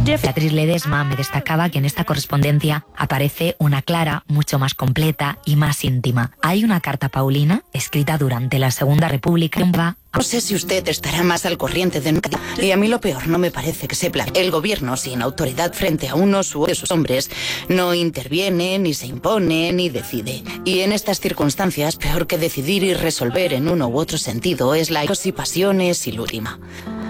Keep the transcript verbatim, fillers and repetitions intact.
Beatriz Ledesma me destacaba que en esta correspondencia aparece una Clara mucho más completa y más íntima. Hay una carta paulina escrita durante la Segunda República. No sé si usted estará más al corriente de nunca. Y a mí lo peor no me parece que se planee. El gobierno sin autoridad frente a unos u otros hombres no interviene, ni se impone, ni decide. Y en estas circunstancias, peor que decidir y resolver en uno u otro sentido es la y pasiones y lúrima.